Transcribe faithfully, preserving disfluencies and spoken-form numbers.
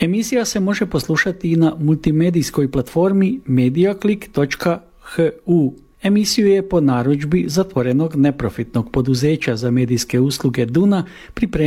Emisija se može poslušati i na multimedijskoj platformi mediaclick točka h u. Emisiju je po narudžbi zatvorenog neprofitnog poduzeća za medijske usluge Duna pripremio